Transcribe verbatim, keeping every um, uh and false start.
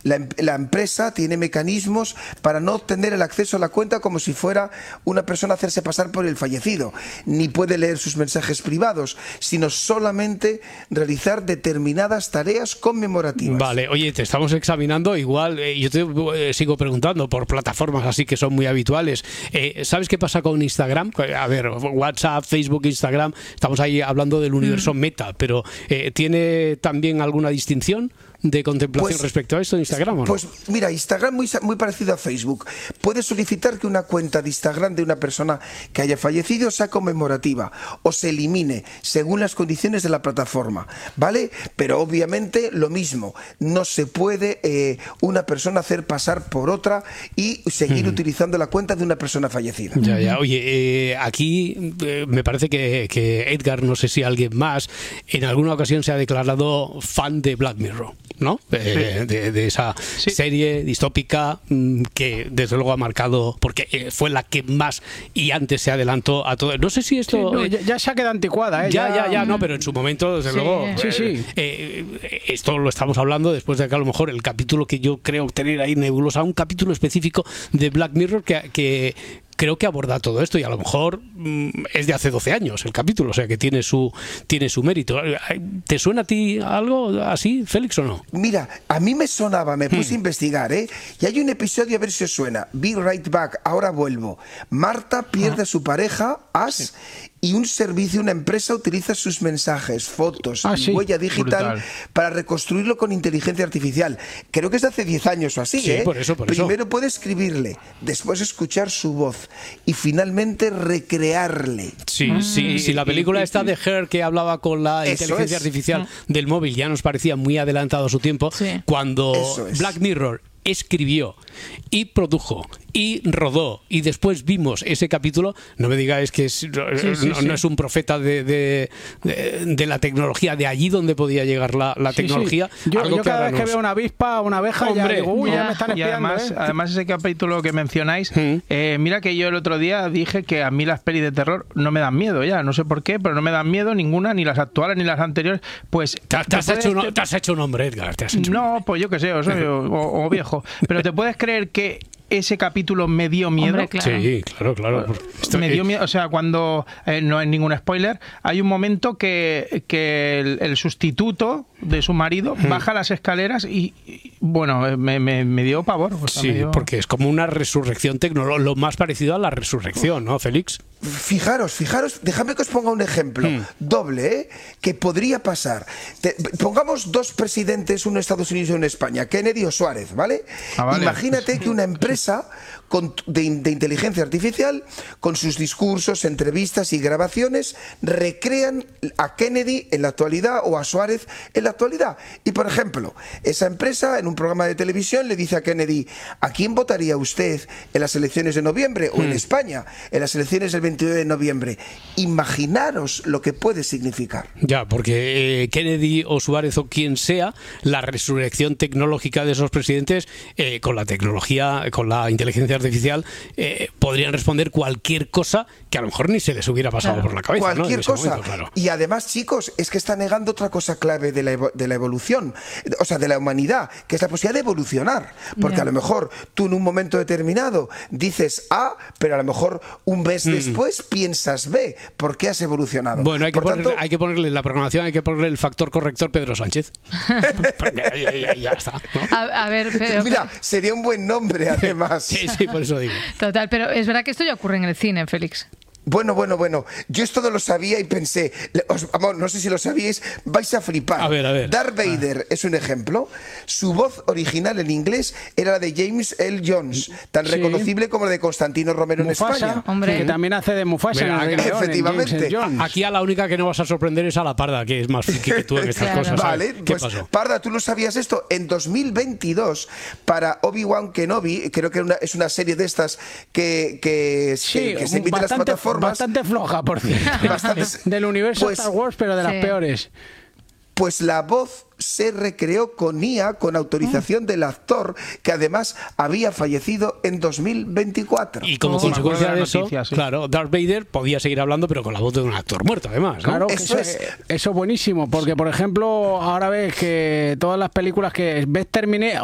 La, la empresa tiene mecanismos para no obtener el acceso a la cuenta como si fuera una persona a hacerse pasar por el fallecido, ni puede leer sus mensajes privados, sino solamente realizar determinadas tareas conmemorativas. Vale, oye, te estamos examinando, igual, eh, yo te eh, sigo preguntando por plataformas así que son muy habituales. Eh, ¿Sabes qué pasa con Instagram? A ver, WhatsApp, Facebook, Instagram, estamos ahí hablando del universo mm. meta, pero eh, ¿tiene también alguna distinción de contemplación pues, respecto a esto en Instagram, ¿o no? Pues mira, Instagram muy, muy parecido a Facebook. Puedes solicitar que una cuenta de Instagram de una persona que haya fallecido sea conmemorativa o se elimine según las condiciones de la plataforma, ¿vale? Pero obviamente lo mismo, no se puede eh, una persona hacer pasar por otra y seguir mm. utilizando la cuenta de una persona fallecida. Ya, ya. Oye, eh, aquí eh, me parece que, que Edgar, no sé si alguien más, en alguna ocasión se ha declarado fan de Black Mirror, ¿no? Eh, sí. de, de esa sí. serie distópica mmm, que desde luego ha marcado, porque eh, fue la que más y antes se adelantó a todo. No sé si esto... Sí, no, ya, ya se ha quedado anticuada, ¿eh? Ya, ya, ya, no, pero en su momento, desde sí. luego... Sí, sí. Eh, eh, esto lo estamos hablando después de que a lo mejor el capítulo que yo creo tener ahí nebulosa, un capítulo específico de Black Mirror que... que creo que aborda todo esto y a lo mejor mmm, es de hace doce años el capítulo, o sea que tiene su tiene su mérito. ¿Te suena a ti algo así, Félix, o no? Mira, a mí me sonaba, me puse hmm. a investigar, ¿eh? Y hay un episodio, a ver si os suena, Be Right Back, ahora vuelvo. Marta pierde ah. a su pareja, Ash, sí. y un servicio, una empresa utiliza sus mensajes, fotos ah, y sí. huella digital Brutal. para reconstruirlo con inteligencia artificial. Creo que es de hace diez años o así, sí, ¿eh? Por eso, por Primero eso. puede escribirle, después escuchar su voz y finalmente recrearle. Sí, mm. sí, sí, la película esta de Her que hablaba con la eso inteligencia es. artificial mm. del móvil ya nos parecía muy adelantado a su tiempo, sí. cuando es. Black Mirror escribió y produjo y rodó y después vimos ese capítulo, no me digáis que es, sí, sí, no, sí. no es un profeta de, de, de, de la tecnología, de allí donde podía llegar la, la sí, tecnología. Sí. Yo, algo yo cada que vez que veo una avispa, una abeja, Hombre, ya digo, uy, ya, ya me están espiando. Y además, ¿eh? además ese capítulo que mencionáis, ¿Mm? eh, mira que yo el otro día dije que a mí las pelis de terror no me dan miedo ya, no sé por qué, pero no me dan miedo ninguna, ni las actuales ni las anteriores. Pues te, te, has, hecho un, te has hecho un hombre, Edgar. Te has hecho no, pues yo qué sé, o, soy, o, o viejo. Pero te puedes creer que ese capítulo me dio miedo. Hombre, claro. Sí, claro, claro. Esto, me dio miedo, o sea, cuando, eh, no es ningún spoiler, hay un momento que, que el, el sustituto de su marido hmm. baja las escaleras y, y bueno, me, me, me dio pavor. O sea, sí, me dio... porque es como una resurrección tecnológica, lo más parecido a la resurrección, ¿no, Félix? Fijaros, fijaros, déjame que os ponga un ejemplo hmm. doble, ¿eh? Que podría pasar. Te, pongamos dos presidentes, uno en Estados Unidos y uno en España, Kennedy o Suárez, ¿vale? Ah, vale. Imagínate que una empresa con, de, de inteligencia artificial, con sus discursos, entrevistas y grabaciones, recrean a Kennedy en la actualidad o a Suárez en la actualidad. Y, por ejemplo, esa empresa en un programa de televisión le dice a Kennedy, ¿a quién votaría usted en las elecciones de noviembre? O en hmm. España, en las elecciones del veintidós de noviembre. Imaginaros lo que puede significar. Ya, porque eh, Kennedy o Suárez o quien sea, la resurrección tecnológica de esos presidentes, eh, con la tecnología, con la inteligencia artificial, eh, podrían responder cualquier cosa que a lo mejor ni se les hubiera pasado claro. por la cabeza. Cualquier ¿no? cosa. Momento, claro. Y además, chicos, es que está negando otra cosa clave de la, de la evolución, o sea, de la humanidad, que es la posibilidad de evolucionar. Porque yeah. a lo mejor tú en un momento determinado dices A, pero a lo mejor un mes mm. después piensas B. ¿Por qué has evolucionado? Bueno, hay que, por ponerle, tanto, hay que ponerle en la programación, hay que ponerle el factor corrector Pedro Sánchez. ya, ya, ya, ya está, ¿no? a, a ver, pero, mira, sería un buen nombre además. Sí, sí, por eso digo. Total, pero es verdad que esto ya ocurre en el cine, Félix. Bueno, bueno, bueno, yo esto no lo sabía y pensé, os, vamos, no sé si lo sabíais, vais a flipar. A ver, a ver. Darth Vader ah. es un ejemplo. Su voz original en inglés era la de James L. Jones, tan sí. reconocible como la de Constantino Romero Mufasa, en España. Hombre. Que también hace de Mufasa. Mira, en el guión, efectivamente. En Aquí a la única que no vas a sorprender es a la Parda, que es más friki que tú en estas claro. cosas. Vale, ¿Qué pues pasó? Parda, ¿tú lo sabías esto? En dos mil veintidós, para Obi-Wan Kenobi, creo que una, es una serie de estas que, que, sí, que, que se emite en las bastante, plataformas. Bastante floja, por cierto. Bastantes, del universo pues, Star Wars, pero de las sí. peores. Pues la voz se recreó con I A, con autorización mm. del actor, que además había fallecido en dos mil veinticuatro. Y como oh, consecuencia de eso, noticia, sí. claro, Darth Vader podía seguir hablando, pero con la voz de un actor muerto, además, ¿no? Claro, eso, eso es eso es buenísimo, porque, por ejemplo, ahora ves que todas las películas que ves Terminator